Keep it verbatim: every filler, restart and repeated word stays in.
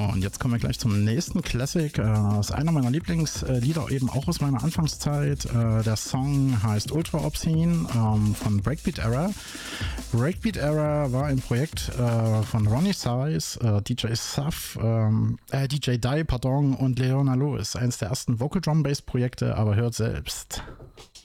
und jetzt kommen wir gleich zum nächsten Classic. Äh, das ist einer meiner Lieblingslieder, eben auch aus meiner Anfangszeit. Äh, der Song heißt Ultra Obscene ähm, von Breakbeat Era. Breakbeat Era war ein Projekt äh, von Ronnie Size, äh, D J Saf, ähm, äh, D J Dye, pardon, und Leona Lewis. Eines der ersten Vocal Drum Bass Projekte, aber hört selbst.